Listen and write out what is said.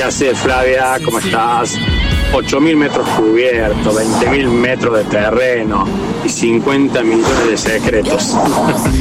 ¿Qué haces, Flavia? ¿Cómo estás? 8.000 metros cubiertos, 20.000 metros de terreno y 50 millones de secretos.